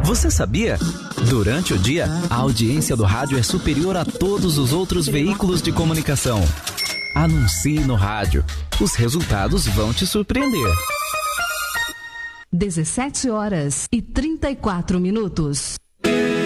Você sabia? Durante o dia, a audiência do rádio é superior a todos os outros veículos de comunicação. Anuncie no rádio. Os resultados vão te surpreender. 17h34.